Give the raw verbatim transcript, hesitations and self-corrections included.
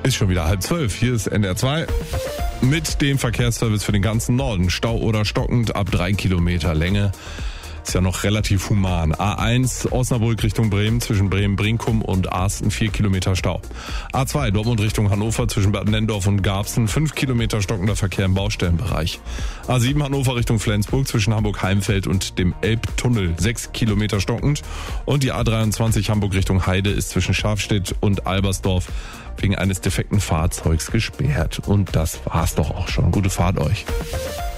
Ist schon wieder halb zwölf. Hier ist N D R zwei mit dem Verkehrsservice für den ganzen Norden. Stau oder stockend ab drei Kilometer Länge. Ist ja noch relativ human. A eins Osnabrück Richtung Bremen, zwischen Bremen-Brinkum und Arsten vier Kilometer Stau. A zwei Dortmund Richtung Hannover, zwischen Bad Nendorf und Garbsen fünf Kilometer stockender Verkehr im Baustellenbereich. A sieben Hannover Richtung Flensburg, zwischen Hamburg-Heimfeld und dem Elbtunnel sechs Kilometer stockend. Und die A dreiundzwanzig Hamburg Richtung Heide ist zwischen Schafstedt und Albersdorf wegen eines defekten Fahrzeugs gesperrt. Und das war's doch auch schon. Gute Fahrt euch.